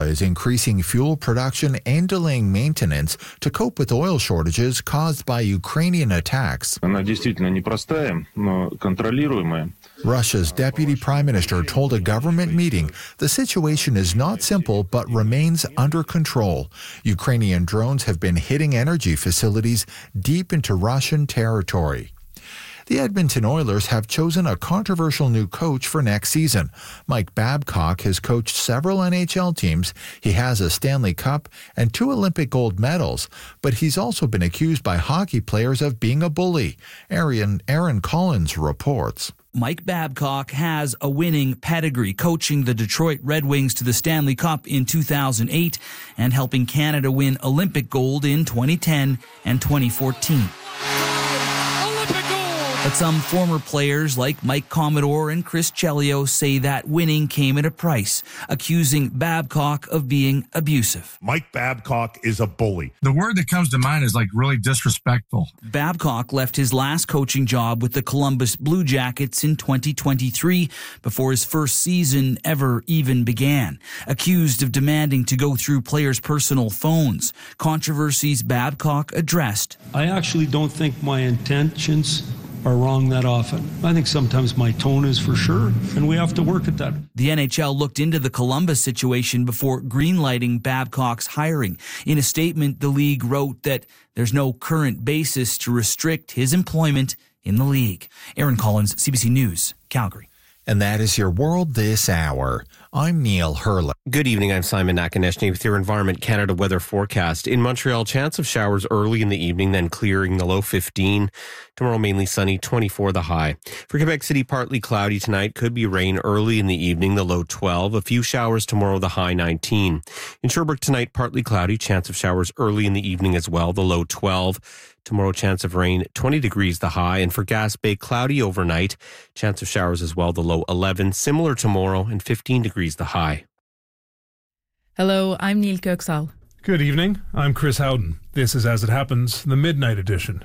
is increasing fuel production and delaying maintenance to cope with oil shortages caused by Ukrainian attacks. Она действительно непростая, но контролируемая. Russia's deputy prime minister told a government meeting the situation is not simple but remains under control. Ukrainian drones have been hitting energy facilities deep into Russian territory. The Edmonton Oilers have chosen a controversial new coach for next season. Mike Babcock has coached several NHL teams. He has a Stanley Cup and 2 Olympic gold medals, but he's also been accused by hockey players of being a bully. Aaron Collins reports. Mike Babcock has a winning pedigree, coaching the Detroit Red Wings to the Stanley Cup in 2008 and helping Canada win Olympic gold in 2010 and 2014. But some former players like Mike Commodore and Chris Chelios say that winning came at a price, accusing Babcock of being abusive. Mike Babcock is a bully. The word that comes to mind is really disrespectful. Babcock left his last coaching job with the Columbus Blue Jackets in 2023 before his first season ever even began, accused of demanding to go through players' personal phones, controversies Babcock addressed. I actually don't think my intentions are wrong that often. I think sometimes my tone is for sure, and we have to work at that. The NHL looked into the Columbus situation before greenlighting Babcock's hiring. In a statement, the league wrote that there's no current basis to restrict his employment in the league. Aaron Collins, CBC News, Calgary. And that is your World This Hour. I'm Neil Hurley. Good evening, I'm Simon Nakonechny with your Environment Canada weather forecast. In Montreal, chance of showers early in the evening, then clearing, the low 15. Tomorrow, mainly sunny, 24 the high. For Quebec City, partly cloudy tonight. Could be rain early in the evening, the low 12. A few showers tomorrow, the high 19. In Sherbrooke tonight, partly cloudy. Chance of showers early in the evening as well, the low 12. Tomorrow, chance of rain, 20 degrees the high. And for Gas Bay, cloudy overnight. Chance of showers as well, the low 11. Similar tomorrow, and 15 degrees the high. Hello, I'm Neil Köksal. Good evening. I'm Chris Howden. This is As It Happens, the Midnight Edition.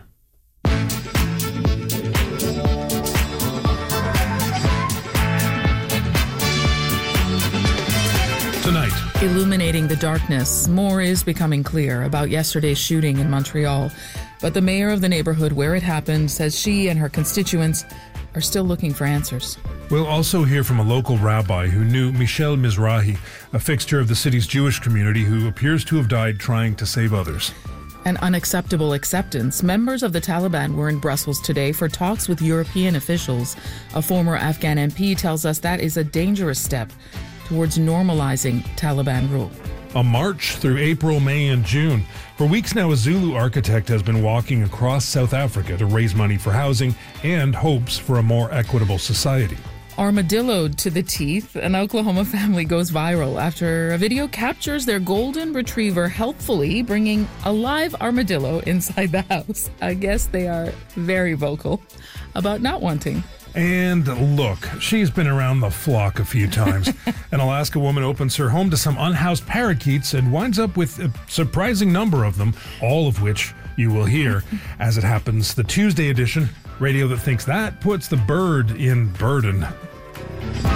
Tonight. Illuminating the darkness, more is becoming clear about yesterday's shooting in Montreal. But the mayor of the neighborhood where it happened says she and her constituents are still looking for answers. We'll also hear from a local rabbi who knew Michel Mizrahi, a fixture of the city's Jewish community who appears to have died trying to save others. An unacceptable acceptance. Members of the Taliban were in Brussels today for talks with European officials. A former Afghan MP tells us that is a dangerous step towards normalizing Taliban rule. A march through April, May, and June. For weeks now, a Zulu architect has been walking across South Africa to raise money for housing and hopes for a more equitable society. Armadilloed to the teeth, an Oklahoma family goes viral after a video captures their golden retriever helpfully bringing a live armadillo inside the house. I guess they are very vocal about not wanting. And look, she's been around the flock a few times. An Alaska woman opens her home to some unhoused parakeets and winds up with a surprising number of them, all of which you will hear As It Happens, the Tuesday edition, radio that thinks that puts the bird in burden.